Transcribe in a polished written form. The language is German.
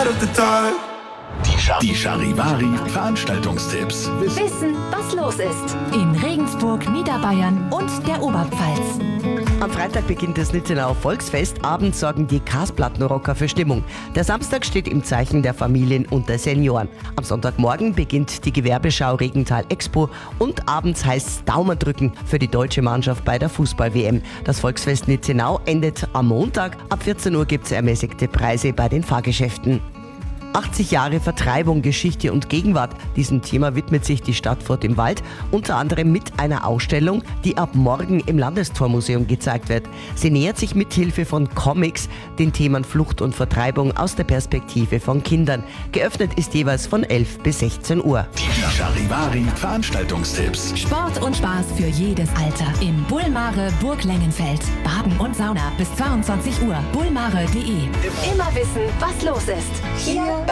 of the time. Die Charivari Veranstaltungstipps. Wissen, was los ist. In Regensburg, Niederbayern und der Oberpfalz. Am Freitag beginnt das Nitzenauer Volksfest. Abends sorgen die Kasplattenrocker für Stimmung. Der Samstag steht im Zeichen der Familien und der Senioren. Am Sonntagmorgen beginnt die Gewerbeschau Regenthal Expo und abends heißt es Daumen drücken für die deutsche Mannschaft bei der Fußball-WM. Das Volksfest Nitzenau endet am Montag. Ab 14 Uhr gibt es ermäßigte Preise bei den Fahrgeschäften. 80 Jahre Vertreibung, Geschichte und Gegenwart. Diesem Thema widmet sich die Stadt Furt im Wald, unter anderem mit einer Ausstellung, die ab morgen im Landestormuseum gezeigt wird. Sie nähert sich mit Hilfe von Comics den Themen Flucht und Vertreibung aus der Perspektive von Kindern. Geöffnet ist jeweils von 11 bis 16 Uhr. Die Charivari Veranstaltungstipps. Sport und Spaß für jedes Alter. Im Bullmare Burg Lengenfeld. Baden und Sauna bis 22 Uhr. bullmare.de. Immer wissen, was los ist. Hier